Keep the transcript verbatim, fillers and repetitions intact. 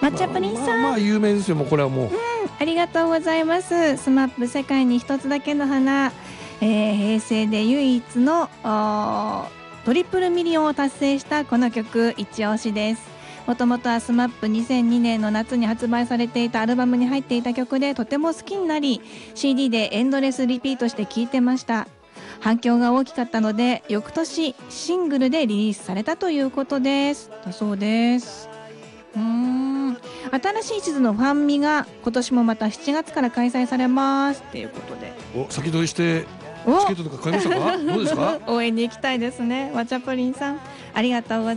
抹茶プリンさん、 まあ、まあまあ有名ですよ。もうこれはもう、 うん、ありがとうございます。スマップ世界に一つだけの花、えー、平成で唯一のトリプルミリオンを達成したこの曲、一押しです。もともとはスマップにせんにねんの夏に発売されていたアルバムに入っていた曲でとても好きになり、 シーディー でエンドレスリピートして聴いてました。反響が大きかったので翌年シングルでリリースされたということですだそうです。うーん、新しい地図のファンミが今年もまたしちがつから開催されますっていうことで、 お先取りしてチケットとか買いましたか？どうですか？ 応援に行きたいですね。わちゃプリンさん、ありがとうございます。